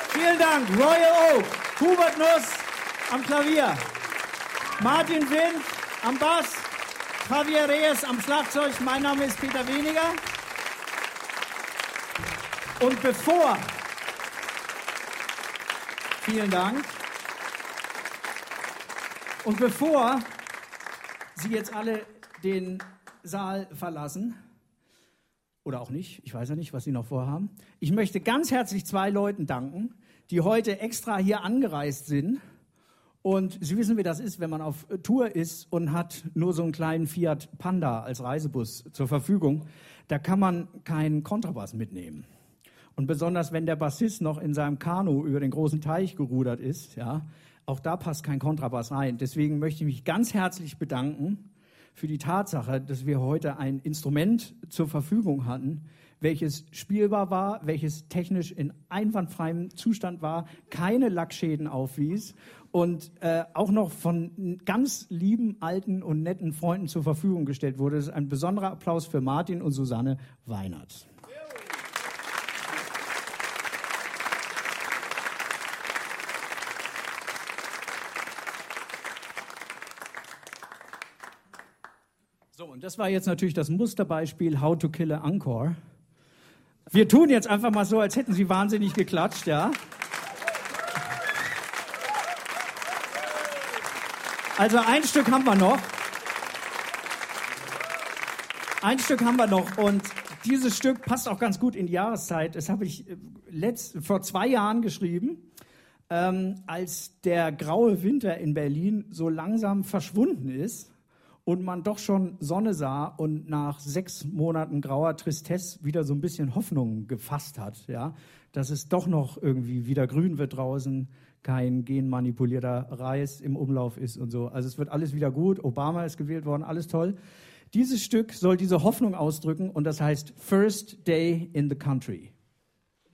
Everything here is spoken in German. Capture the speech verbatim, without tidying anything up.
Vielen Dank, Royal Oak, Hubert Nuss am Klavier, Martin Wind am Bass, Javier Reyes am Schlagzeug. Mein Name ist Peter Weniger. Und bevor, vielen Dank, und bevor Sie jetzt alle den Saal verlassen, oder auch nicht, ich weiß ja nicht, was Sie noch vorhaben, ich möchte ganz herzlich zwei Leuten danken, die heute extra hier angereist sind. Und Sie wissen, wie das ist, wenn man auf Tour ist und hat nur so einen kleinen Fiat Panda als Reisebus zur Verfügung. Da kann man keinen Kontrabass mitnehmen. Und besonders, wenn der Bassist noch in seinem Kanu über den großen Teich gerudert ist, ja, auch da passt kein Kontrabass rein. Deswegen möchte ich mich ganz herzlich bedanken für die Tatsache, dass wir heute ein Instrument zur Verfügung hatten, welches spielbar war, welches technisch in einwandfreiem Zustand war, keine Lackschäden aufwies und äh, auch noch von ganz lieben, alten und netten Freunden zur Verfügung gestellt wurde. Das ist ein besonderer Applaus für Martin und Susanne Weinert. So, und das war jetzt natürlich das Musterbeispiel How to Kill a Encore. Wir tun jetzt einfach mal so, als hätten Sie wahnsinnig geklatscht, ja? Also ein Stück haben wir noch. Ein Stück haben wir noch und dieses Stück passt auch ganz gut in die Jahreszeit. Das habe ich letzt, vor zwei Jahren geschrieben, ähm, als der graue Winter in Berlin so langsam verschwunden ist. Und man doch schon Sonne sah und nach sechs Monaten grauer Tristesse wieder so ein bisschen Hoffnung gefasst hat, ja, dass es doch noch irgendwie wieder grün wird draußen, kein genmanipulierter Reis im Umlauf ist und so. Also es wird alles wieder gut, Obama ist gewählt worden, alles toll. Dieses Stück soll diese Hoffnung ausdrücken und das heißt First Day in the Country.